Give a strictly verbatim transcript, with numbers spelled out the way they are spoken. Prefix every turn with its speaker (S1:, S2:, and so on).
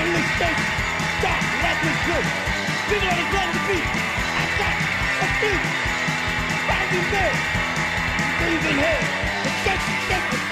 S1: the state. Stop, let me go. People on the ground to beat. Attack, asleep. Find you there. Things in here. The church, church,